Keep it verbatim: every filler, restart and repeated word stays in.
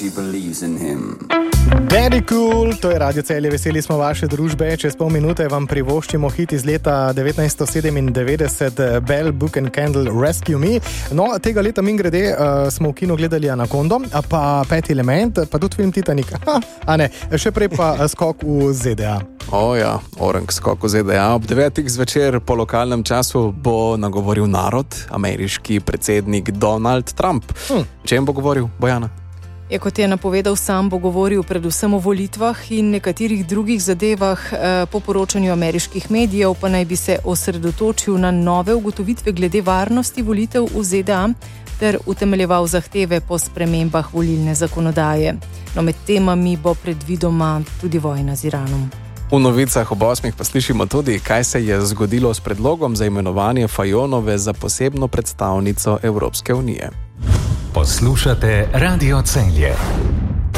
he believes in him. Daddy Cool, to je Radio Celje, veseli smo vaše družbe. Čez pol minute vam privoščimo hit iz leta devetnajststo sedemindevetdeset, Bell, Book and Candle, Rescue Me. No, tega leta min grede uh, smo v kinu gledali Anakondo, pa Peti element, pa tudi film Titanic. Ha, a ne, še prej pa skok v Z D A. O ja, orang skok v Z D A. Ob devetih zvečer po lokalnem času bo nagovoril narod, ameriški predsednik Donald Trump. Hm. Čem bo govoril, Bojana? Je, kot je napovedal sam, bo govoril predvsem o volitvah in nekaterih drugih zadevah. Po poročanju ameriških medijev pa naj bi se osredotočil na nove ugotovitve glede varnosti volitev v Z D A ter utemeljeval zahteve po spremembah volilne zakonodaje. No, med temami bo predvidoma tudi vojna z Iranom. V novicah ob osmih pa slišimo tudi, kaj se je zgodilo s predlogom za imenovanje Fajonove za posebno predstavnico Evropske unije. Poslušate Radio Celje.